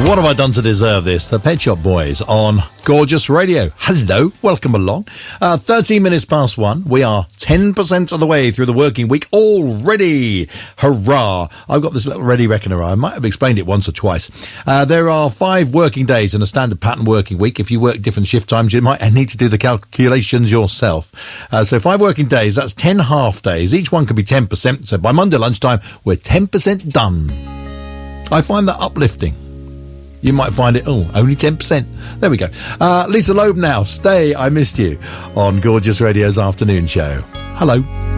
What have I done to deserve this? The Pet Shop Boys on Gorgeous Radio. Hello, welcome along. 13 minutes past 1. We are 10% of the way through the working week already. Hurrah. I've got this little ready reckoner. I might have explained it once or twice. There are 5 working days in a standard pattern working week. If you work different shift times, you might need to do the calculations yourself. So 5 working days, that's 10 half days. Each one could be 10%. So by Monday lunchtime, we're 10% done. I find that uplifting. You might find it, only 10%. There we go. Lisa Loeb now, Stay, I Missed You, on Gorgeous Radio's afternoon show. Hello.